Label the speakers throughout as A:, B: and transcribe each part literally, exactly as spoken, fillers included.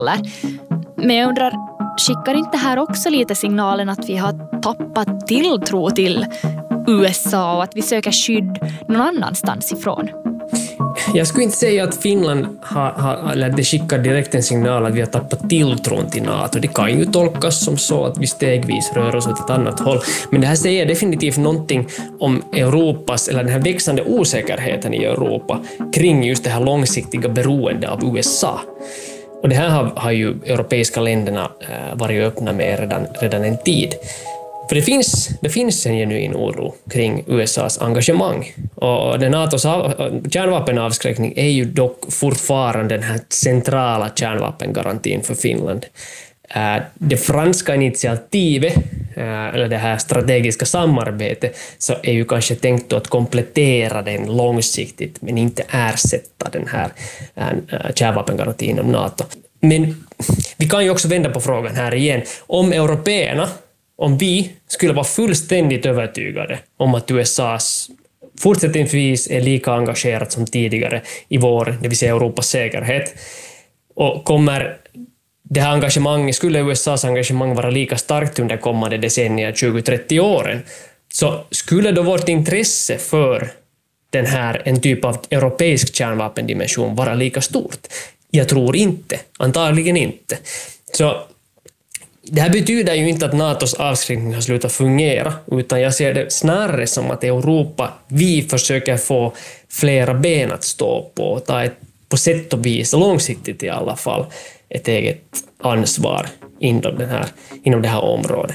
A: Men jag undrar, skickar inte här också lite signalen att vi har tappat tilltro till U S A och att vi söker skydd någon annanstans ifrån?
B: Jag skulle inte säga att Finland har, har, eller det skickar direkt en signal att vi har tappat tilltron till NATO. Det kan ju tolkas som så att vi stegvis rör oss åt ett annat håll. Men det här säger definitivt någonting om Europas, eller den här växande osäkerheten i Europa kring just det här långsiktiga beroendet av U S A. Och det här har, har ju europeiska länderna eh, varit öppna med redan, redan en tid. För det finns, det finns en genuin oro kring U S A:s engagemang. Och den NATOs av, kärnvapenavskräckning är ju dock fortfarande den här centrala kärnvapengarantin för Finland. Det franska initiativet, eller det här strategiska samarbetet, så är ju kanske tänkt att komplettera den långsiktigt, men inte ersätta den här kärnvapengarantin inom NATO. Men vi kan ju också vända på frågan här igen. Om européerna, om vi skulle vara fullständigt övertygade om att U S A fortsättningsvis är lika engagerat som tidigare i vår, det vill säga Europas säkerhet, och kommer det här engagemanget, skulle U S A:s engagemang vara lika starkt under kommande decennier, tjugo till trettio åren, så skulle då vårt intresse för den här, en typ av europeisk kärnvapendimension, vara lika stort? Jag tror inte, antagligen inte. Så det här betyder ju inte att NATOs avskräckning har slutat fungera, utan jag ser det snarare som att Europa, vi försöker få flera ben att stå på och ta ett, på sätt och vis, långsiktigt i alla fall, ett eget ansvar inom, den här, inom det här området.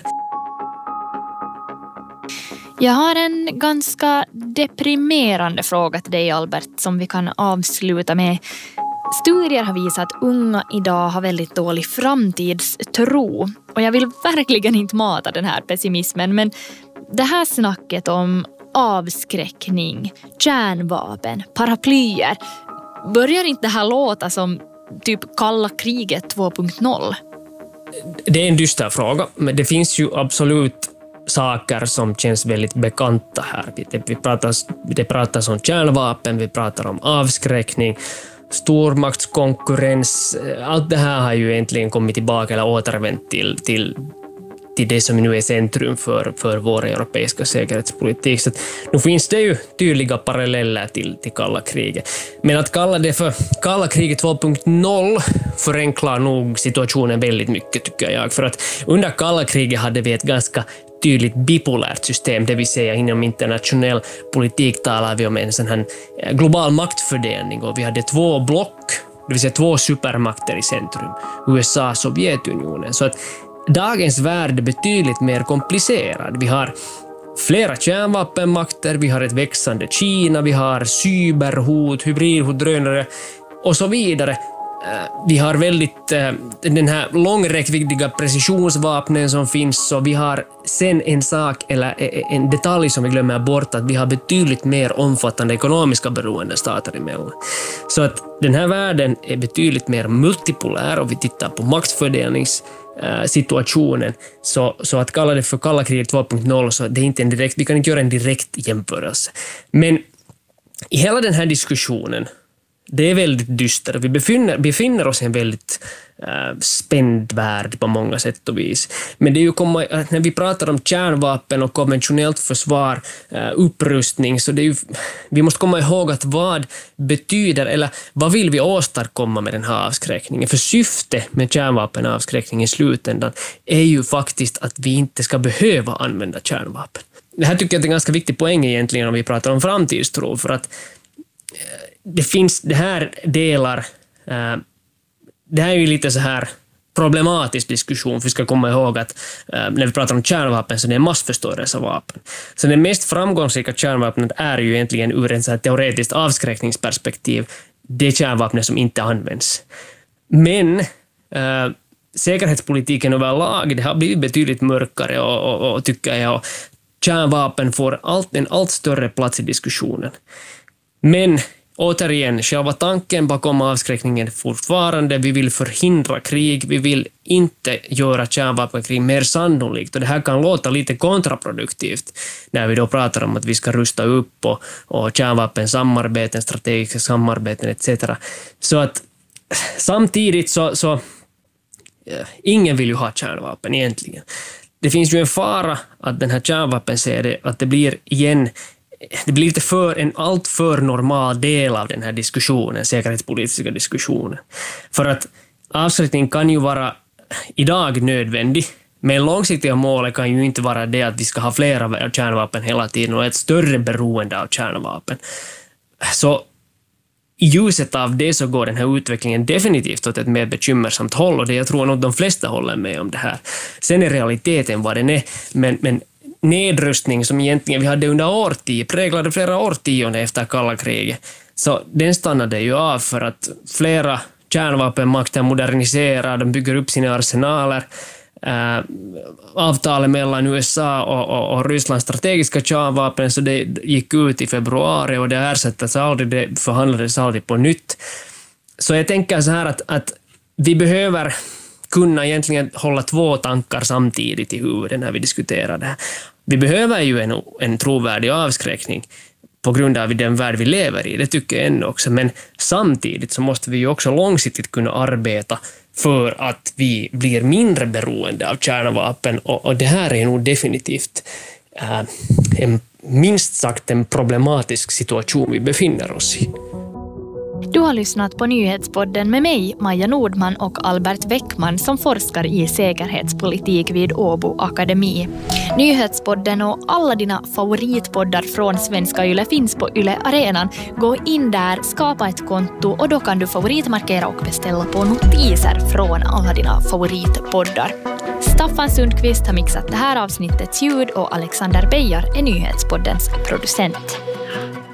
A: Jag har en ganska deprimerande fråga till dig, Albert, som vi kan avsluta med. Studier har visat att unga idag har väldigt dålig framtidstro. Och jag vill verkligen inte mata den här pessimismen, men det här snacket om avskräckning, kärnvapen, paraplyer, börjar inte det här låta som typ kalla kriget två punkt noll?
B: Det är en dyster fråga, men det finns ju absolut saker som känns väldigt bekanta här. Vi pratar, det pratas om kärnvapen, vi pratar om avskräckning, stormaktskonkurrens. Allt det här har ju egentligen kommit tillbaka eller återvänt till, till, till det som nu är centrum för, för vår europeiska säkerhetspolitik. Så nu finns det ju tydliga paralleller till, till kalla kriget. Men att kalla det för kalla kriget två punkt noll förenklar nog situationen väldigt mycket, tycker jag. För att under kalla kriget hade vi ett ganska tydligt bipolärt system, det vill säga inom internationell politik talar vi om en sån här global maktfördelning, och vi hade två block, det vill säga två supermakter i centrum, U S A och Sovjetunionen. Så att dagens värld är betydligt mer komplicerad. Vi har flera kärnvapenmakter, vi har ett växande Kina, vi har cyberhot, hybridhot, drönare och så vidare. Vi har väldigt den här långräckviddiga precisionsvapnen som finns, så vi har sen en sak eller en detalj som vi glömmer bort, att vi har betydligt mer omfattande ekonomiska beroende stater emellan. Så att den här världen är betydligt mer multipolär, och vi tittar på maktfördelningssituationen, så, så att kalla det för kalla kriget två punkt noll, så det är inte en direkt, vi kan inte göra en direkt jämförelse. Men i hela den här diskussionen, det är väldigt dystert. Vi befinner, befinner oss i en väldigt äh, spänd värld på många sätt och vis. Men det är ju komma, när vi pratar om kärnvapen och konventionellt försvar, äh, upprustning, så det är ju, vi måste komma ihåg att vad betyder, eller vad vill vi åstadkomma med den här avskräckningen? För syfte med kärnvapenavskräckning i slutändan är ju faktiskt att vi inte ska behöva använda kärnvapen. Det här tycker jag är en ganska viktig poäng egentligen om vi pratar om framtidstro, för att det finns det här delar, äh, det här är ju lite så här problematisk diskussion, för vi ska komma ihåg att äh, när vi pratar om kärnvapen så det är massförstörelsevapen. Så det mest framgångsrika kärnvapnet är ju egentligen ur en så här teoretiskt avskräckningsperspektiv det kärnvapnet som inte används. Men äh, säkerhetspolitiken överlag, det har blivit betydligt mörkare och, och, och tycker jag, kärnvapen får allt, en allt större plats i diskussionen. Men återigen, själva tanken bakom avskräckningen är fortfarande, vi vill förhindra krig, vi vill inte göra kärnvapenkrig mer sannolikt, och det här kan låta lite kontraproduktivt när vi då pratar om att vi ska rusta upp och, och kärnvapensamarbeten, strategiska samarbeten et cetera. Så att samtidigt så, så ingen vill ju ha kärnvapen egentligen. Det finns ju en fara att den här kärnvapenserien, att det blir igen, det blir lite för en allt för normal del av den här diskussionen, säkerhetspolitiska diskussionen. För att avskräckning kan ju vara idag nödvändig, men långsiktiga målet kan ju inte vara det att vi ska ha flera kärnvapen hela tiden och ett större beroende av kärnvapen. Så i ljuset av det så går den här utvecklingen definitivt åt ett mer bekymmersamt håll, och det jag tror nog de flesta håller med om det här. Sen är realiteten vad den är, men, men nedrustning som egentligen vi hade under årtionden, präglade flera årtionden efter kalla kriget, så den stannade ju av för att flera kärnvapenmakter moderniserar, de bygger upp sina arsenaler. Uh, avtalet mellan U S A och, och, och Rysslands strategiska kärnvapen, så det gick ut i februari och det ersättes aldrig, det förhandlades aldrig på nytt. Så jag tänker så här att, att vi behöver kunna egentligen hålla två tankar samtidigt i huvudet när vi diskuterar det här. Vi behöver ju en, en trovärdig avskräckning på grund av den värld vi lever i, det tycker jag ändå också, men samtidigt så måste vi ju också långsiktigt kunna arbeta för att vi blir mindre beroende av kärnvapen, och, och det här är nog definitivt äh, en, minst sagt en problematisk situation vi befinner oss i.
A: Du har lyssnat på Nyhetspodden med mig, Maja Nordman, och Albert Bäckman som forskar i säkerhetspolitik vid Åbo Akademi. Nyhetspodden och alla dina favoritpoddar från Svenska Yle finns på Yle Arenan. Gå in där, skapa ett konto och då kan du favoritmarkera och beställa på notiser från alla dina favoritpoddar. Staffan Sundqvist har mixat det här avsnittets ljud och Alexander Beijar är Nyhetspoddens producent.